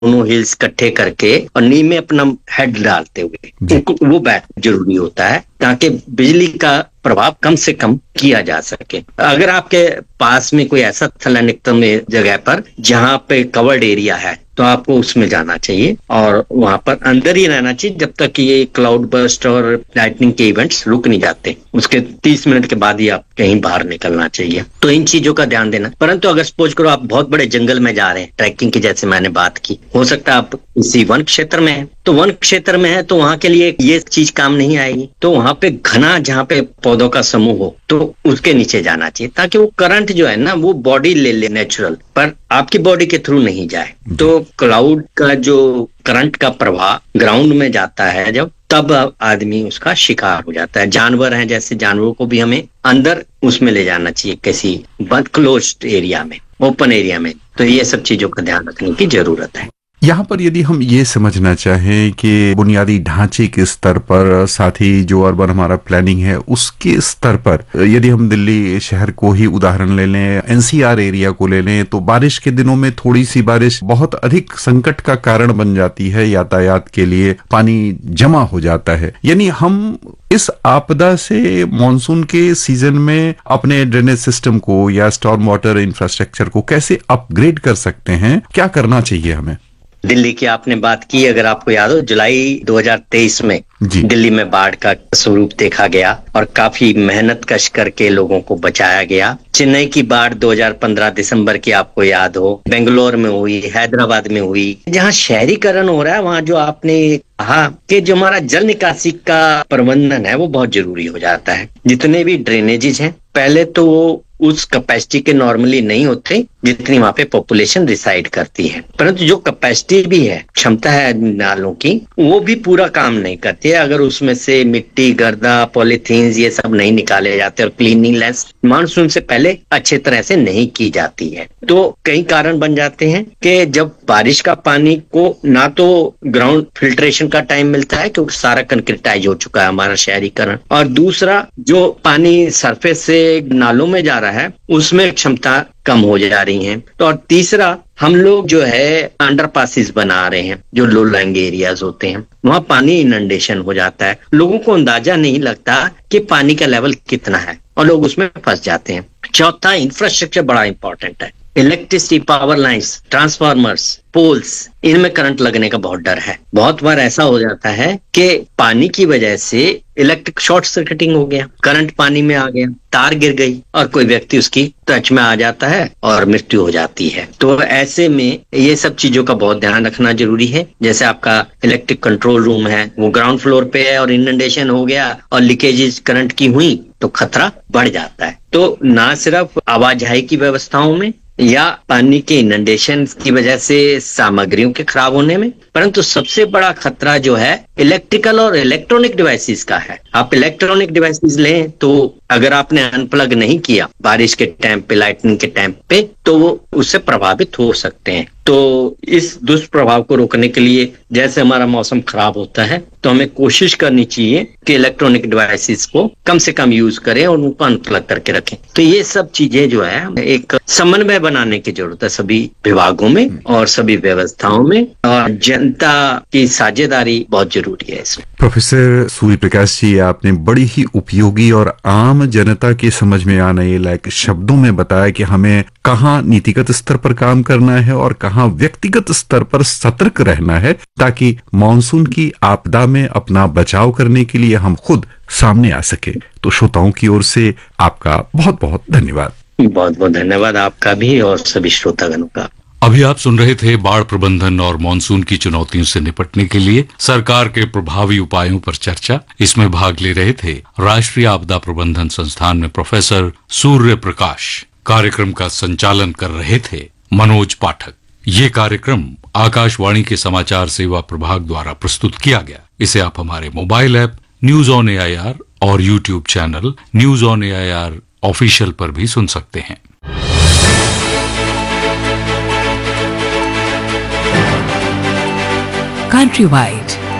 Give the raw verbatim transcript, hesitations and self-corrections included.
दोनों हिल्स इकट्ठे करके और नी में अपना हेड डालते हुए वो बैठ जरूरी होता है, ताकि बिजली का प्रभाव कम से कम किया जा सके। अगर आपके पास में कोई ऐसा स्थलानिकतम जगह पर जहां पे कवर्ड एरिया है तो आपको उसमें जाना चाहिए और वहां पर अंदर ही रहना चाहिए जब तक कि ये क्लाउड बर्स्ट और लाइटनिंग के इवेंट्स रुक नहीं जाते। उसके तीस मिनट के बाद ही आप कहीं बाहर निकलना चाहिए। तो इन चीजों का ध्यान देना। परंतु अगर सपोज करो आप बहुत बड़े जंगल में जा रहे हैं, ट्रैकिंग की जैसे मैंने बात की, हो सकता है आप किसी वन क्षेत्र में है, तो वन क्षेत्र में है तो वहां के लिए ये चीज काम नहीं आएगी। तो वहां पे घना जहाँ पे पौधों का समूह हो तो उसके नीचे जाना चाहिए, ताकि वो करंट जो है ना वो बॉडी ले ले नेचुरल, पर आपकी बॉडी के थ्रू नहीं जाए। तो क्लाउड का जो करंट का प्रवाह ग्राउंड में जाता है जब, तब आदमी उसका शिकार हो जाता है। जानवर हैं, जैसे जानवरों को भी हमें अंदर उसमें ले जाना चाहिए, किसी बंद क्लोज्ड एरिया में, ओपन एरिया में। तो ये सब चीजों का ध्यान रखने की जरूरत है। यहाँ पर यदि हम ये समझना चाहें कि बुनियादी ढांचे के स्तर पर, साथ ही जो अर्बन हमारा प्लानिंग है उसके स्तर पर, यदि हम दिल्ली शहर को ही उदाहरण ले लें, एनसीआर एरिया को ले लें, तो बारिश के दिनों में थोड़ी सी बारिश बहुत अधिक संकट का कारण बन जाती है। यातायात के लिए पानी जमा हो जाता है। यानी हम इस आपदा से मानसून के सीजन में अपने ड्रेनेज सिस्टम को या स्टॉर्म वाटर इंफ्रास्ट्रक्चर को कैसे अपग्रेड कर सकते हैं? क्या करना चाहिए हमें? दिल्ली की आपने बात की, अगर आपको याद हो जुलाई दो हज़ार तेईस में दिल्ली में बाढ़ का स्वरूप देखा गया और काफी मेहनत कश करके लोगों को बचाया गया। चेन्नई की बाढ़ दो हज़ार पंद्रह दिसंबर की आपको याद हो, बेंगलोर में हुई, हैदराबाद में हुई। जहाँ शहरीकरण हो रहा है वहाँ जो आपने कहा कि जो हमारा जल निकासी का प्रबंधन है वो बहुत जरूरी हो जाता है। जितने भी ड्रेनेजेस हैं पहले तो वो उस कैपेसिटी के नॉर्मली नहीं होते जितनी वहां पे पॉपुलेशन रिसाइड करती है, परंतु जो कैपेसिटी भी है, क्षमता है नालों की, वो भी पूरा काम नहीं करती है अगर उसमें से मिट्टी, गर्दा, पॉलीथीन्स ये सब नहीं निकाले जाते और क्लीनिंगनेस मानसून से पहले अच्छे तरह से नहीं की जाती है। तो कई कारण बन जाते हैं कि जब बारिश का पानी को ना तो ग्राउंड फिल्ट्रेशन का टाइम मिलता है क्योंकि सारा कंक्रीटाइज हो चुका है हमारा शहरीकरण, और दूसरा जो पानी सरफेस से नालों में जा रहा है उसमें क्षमता कम हो जा रही है। तो और तीसरा, हम लोग जो है अंडर पासिस बना रहे हैं जो लो लाइंग एरियाज होते हैं, वहां पानी इनंडेशन हो जाता है। लोगों को अंदाजा नहीं लगता कि पानी का लेवल कितना है और लोग उसमें फंस जाते हैं। चौथा, इंफ्रास्ट्रक्चर बड़ा इंपॉर्टेंट है। Electricity, power lines, transformers, poles, इनमें करंट लगने का बहुत डर है। बहुत बार ऐसा हो जाता है कि पानी की वजह से इलेक्ट्रिक शॉर्ट सर्किटिंग हो गया, करंट पानी में आ गया, तार गिर गई और कोई व्यक्ति उसकी टच में आ जाता है और मृत्यु हो जाती है। तो ऐसे में ये सब चीजों का बहुत ध्यान रखना जरूरी है। जैसे आपका इलेक्ट्रिक कंट्रोल रूम है, वो ग्राउंड फ्लोर पे है और इनंडेशन हो गया और लीकेजेस करंट की हुई तो खतरा बढ़ जाता है। तो ना सिर्फ आवाजाही की व्यवस्थाओं में या पानी के इनंडेशन की वजह से सामग्रियों के खराब होने में, परंतु सबसे बड़ा खतरा जो है इलेक्ट्रिकल और इलेक्ट्रॉनिक डिवाइसेस का है। आप इलेक्ट्रॉनिक डिवाइसेस लें तो अगर आपने अनप्लग नहीं किया बारिश के टाइम पे, लाइटनिंग के टाइम पे, तो वो उससे प्रभावित हो सकते हैं। तो इस दुष्प्रभाव को रोकने के लिए जैसे हमारा मौसम खराब होता है तो हमें कोशिश करनी चाहिए कि इलेक्ट्रॉनिक डिवाइसेस को कम से कम यूज करें और उनको अनप्लग करके रखें। तो ये सब चीजें जो है एक समन्वय बनाने की जरूरत है सभी विभागों में और सभी व्यवस्थाओं में, और जनता की साझेदारी बहुत जरूरी है इसमें। प्रोफेसर सूर्य प्रकाश जी, आपने बड़ी ही उपयोगी और आम जनता के समझ में आने लायक शब्दों में बताया कि हमें कहाँ नीतिगत स्तर पर काम करना है और कहाँ व्यक्तिगत स्तर पर सतर्क रहना है, ताकि मानसून की आपदा में अपना बचाव करने के लिए हम खुद सामने आ सके। तो श्रोताओं की ओर से आपका बहुत बहुत धन्यवाद। बहुत बहुत धन्यवाद आपका भी और सभी श्रोतागणों का। अभी आप सुन रहे थे बाढ़ प्रबंधन और मानसून की चुनौतियों से निपटने के लिए सरकार के प्रभावी उपायों पर चर्चा। इसमें भाग ले रहे थे राष्ट्रीय आपदा प्रबंधन संस्थान में प्रोफेसर सूर्य प्रकाश। कार्यक्रम का संचालन कर रहे थे मनोज पाठक। ये कार्यक्रम आकाशवाणी के समाचार सेवा प्रभाग द्वारा प्रस्तुत किया गया। इसे आप हमारे mobile app news on A I R और YouTube channel news on A I R official पर भी सुन सकते हैं। Countrywide